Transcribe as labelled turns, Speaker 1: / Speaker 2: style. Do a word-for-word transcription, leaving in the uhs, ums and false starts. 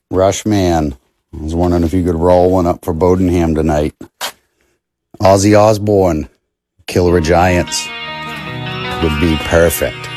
Speaker 1: Rush man. I was wondering if you could roll one up for Bodenham tonight. Ozzy Osbourne, Killer of Giants, would be perfect.